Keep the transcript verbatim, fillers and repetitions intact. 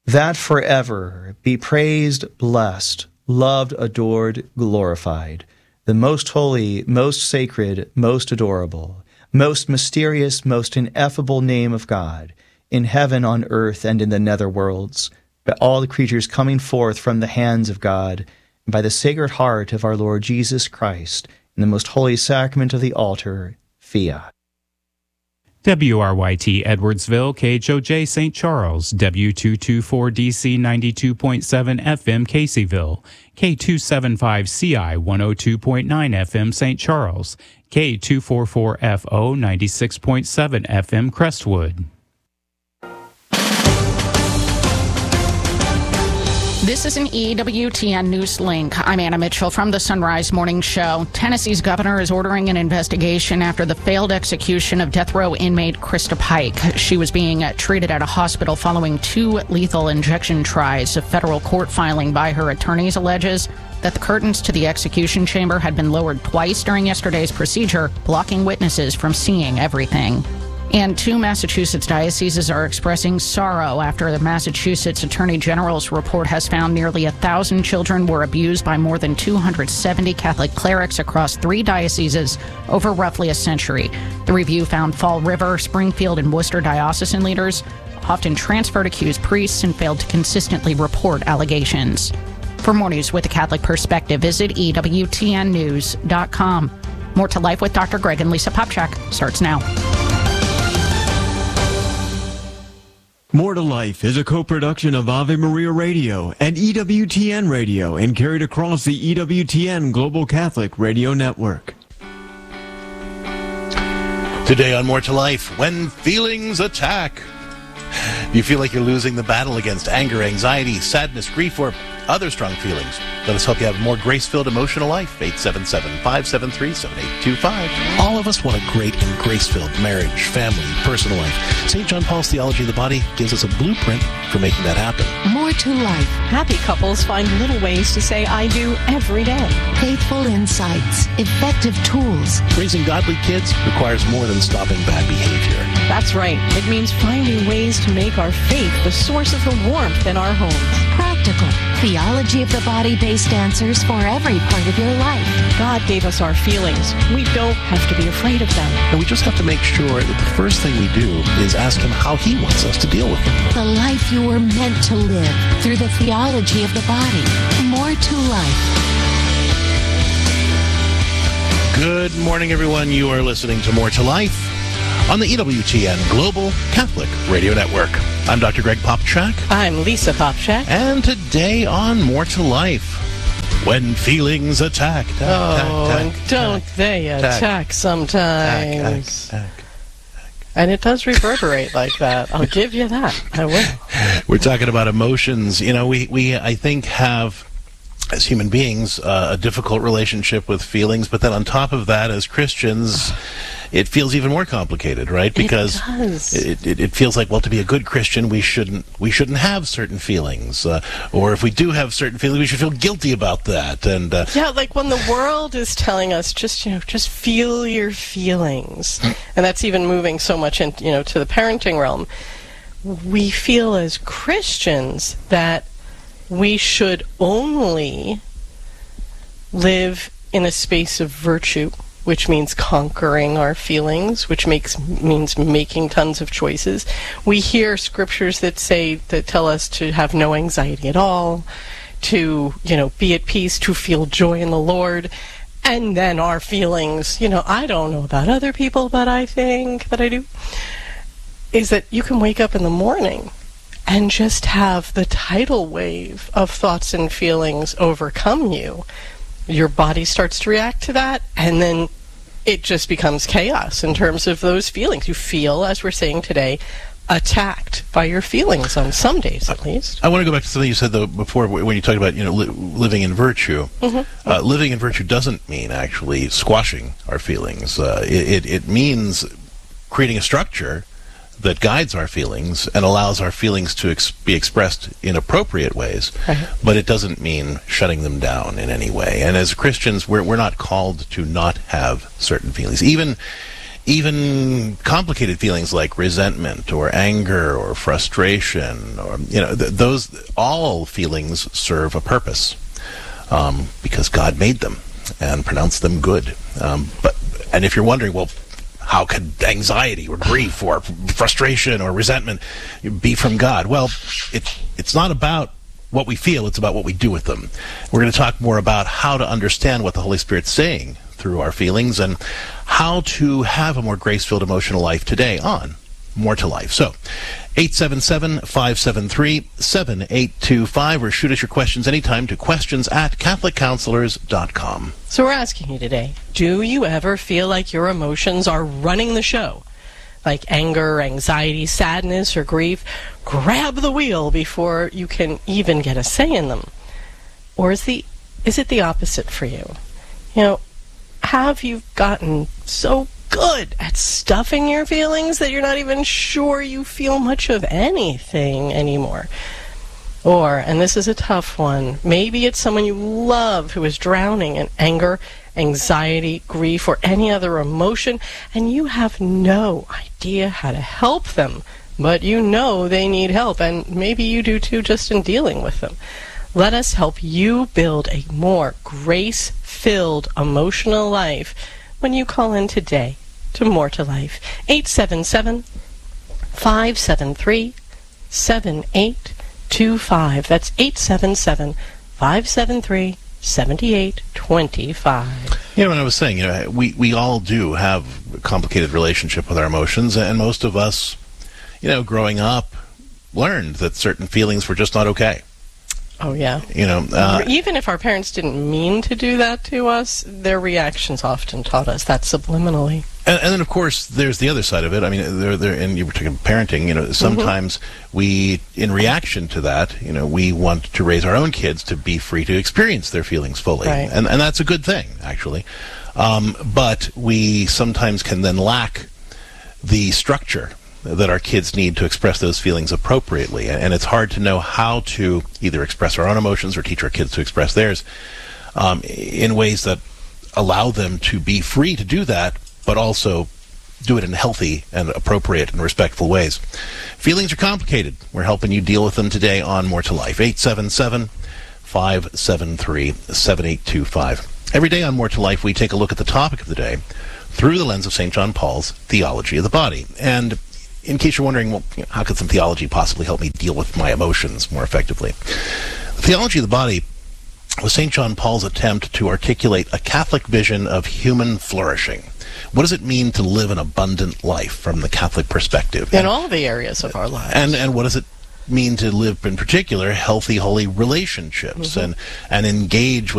that forever be praised, blessed, loved, adored, glorified, the most holy, most sacred, most adorable, most mysterious, most ineffable name of God, in heaven, on earth, and in the nether worlds, by all the creatures coming forth from the hands of God, and by the Sacred Heart of our Lord Jesus Christ, in the most holy sacrament of the altar, Fiat. W R Y T Edwardsville, K H O J Saint Charles, W two twenty-four D C ninety-two point seven F M Caseyville, K two seventy-five C I one oh two point nine F M Saint Charles, K two forty-four F O ninety-six point seven F M Crestwood. This is an E W T N News Link. I'm Anna Mitchell from the Sunrise Morning Show. Tennessee's governor is ordering an investigation after the failed execution of death row inmate Krista Pike. She was being treated at a hospital following two lethal injection tries. A federal court filing by her attorneys alleges that the curtains to the execution chamber had been lowered twice during yesterday's procedure, blocking witnesses from seeing everything. And two Massachusetts dioceses are expressing sorrow after the Massachusetts Attorney General's report has found nearly a thousand children were abused by more than two hundred seventy Catholic clerics across three dioceses over roughly a century. The review found Fall River, Springfield, and Worcester diocesan leaders often transferred accused priests and failed to consistently report allegations. For more news with a Catholic perspective, visit E W T N news dot com. More to Life with Doctor Greg and Lisa Popchak starts now. More to Life is a co-production of Ave Maria Radio and E W T N Radio and carried across the E W T N Global Catholic Radio Network. Today on More to Life, when feelings attack. You feel like you're losing the battle against anger, anxiety, sadness, grief, or other strong feelings. Let us help you have a more grace-filled emotional life. eight seven seven, five seven three, seven eight two five. All of us want a great and grace-filled marriage, family, personal life. Saint John Paul's Theology of the Body gives us a blueprint for making that happen. More to Life. Happy couples find little ways to say I do every day. Faithful insights. Effective tools. Raising godly kids requires more than stopping bad behavior. That's right. It means finding ways to make our faith the source of the warmth in our homes. Practical. Theology of the Body-based answers for every part of your life. God gave us our feelings. We don't have to be afraid of them. And we just have to make sure that the first thing we do is ask Him how He wants us to deal with them. The life you were meant to live through the theology of the body. More to Life. Good morning, everyone. You are listening to More to Life on the E W T N Global Catholic Radio Network. I'm Doctor Greg Popchak. I'm Lisa Popchak. And today on More to Life, when feelings attack. Tack, oh, tack, and tack, don't tack, they attack tack, sometimes? Tack, tack, tack. And it does reverberate like that. I'll give you that. I will. We're talking about emotions. You know, we, we I think, have, as human beings, uh, a difficult relationship with feelings. But then on top of that, as Christians, it feels even more complicated, right? Because it, does. It, it, it feels like, well, to be a good Christian, we shouldn't we shouldn't have certain feelings, uh, or if we do have certain feelings, we should feel guilty about that. And uh, yeah, like when the world is telling us just you know just feel your feelings, and that's even moving so much in you know to the parenting realm. We feel as Christians that we should only live in a space of virtue, which means conquering our feelings, which makes means making tons of choices. We hear scriptures that say, that tell us to have no anxiety at all, to, you know, be at peace, to feel joy in the Lord. And then our feelings, you know, I don't know about other people, but I think that I do, is that you can wake up in the morning and just have the tidal wave of thoughts and feelings overcome you. Your body starts to react to that, and then it just becomes chaos in terms of those feelings. You feel, as we're saying today, attacked by your feelings on some days, at least. I want to go back to something you said though before when you talked about you know li- living in virtue. Mm-hmm. Uh, living in virtue doesn't mean actually squashing our feelings. Uh, it, it it means creating a structure that guides our feelings and allows our feelings to ex- be expressed in appropriate ways, right. But it doesn't mean shutting them down in any way. And as Christians, we're we're not called to not have certain feelings. Even even complicated feelings like resentment or anger or frustration, or you know, th- those all feelings serve a purpose um, because God made them and pronounced them good. Um, but and if you're wondering, well, how could anxiety or grief or frustration or resentment be from God? Well, it it's not about what we feel, it's about what we do with them. We're going to talk more about how to understand what the Holy Spirit's saying through our feelings and how to have a more grace-filled emotional life today on More to Life. So, eight seven seven, five seven three, seven eight two five, or shoot us your questions anytime to questions at catholic counselors dot com. So we're asking you today, do you ever feel like your emotions are running the show? Like anger, anxiety, sadness, or grief? Grab the wheel before you can even get a say in them. Or is the is it the opposite for you? You know, have you gotten so good at stuffing your feelings that you're not even sure you feel much of anything anymore? Or, and this is a tough one, maybe it's someone you love who is drowning in anger, anxiety, grief, or any other emotion, and you have no idea how to help them, but you know they need help, and maybe you do too just in dealing with them. Let us help you build a more grace-filled emotional life when you call in today to More to Life. eight seven seven, five seven three, seven eight two five. That's eight seven seven, five seven three, seven eight two five. You know, when I was saying, you know, we, we all do have a complicated relationship with our emotions, and most of us, you know, growing up, learned that certain feelings were just not okay. Oh, yeah. You know, uh, even if our parents didn't mean to do that to us, their reactions often taught us that subliminally. And, and then, of course, there's the other side of it. I mean, there, there, and you were talking parenting. You know, sometimes mm-hmm. we, in reaction to that, you know, we want to raise our own kids to be free to experience their feelings fully, right. and and that's a good thing, actually. Um, but we sometimes can then lack the structure that our kids need to express those feelings appropriately, and it's hard to know how to either express our own emotions or teach our kids to express theirs um, in ways that allow them to be free to do that, but also do it in healthy and appropriate and respectful ways. Feelings are complicated. We're helping you deal with them today on More to Life. eight seven seven, five seven three, seven eight two five. Every day on More to Life, we take a look at the topic of the day through the lens of Saint John Paul's Theology of the Body. And in case you're wondering, well, you know, how could some theology possibly help me deal with my emotions more effectively? The Theology of the Body was Saint John Paul's attempt to articulate a Catholic vision of human flourishing. What does it mean to live an abundant life from the Catholic perspective? In and, all the areas of our lives. And and what does it mean to live, in particular, healthy, holy relationships mm-hmm. and, and engage with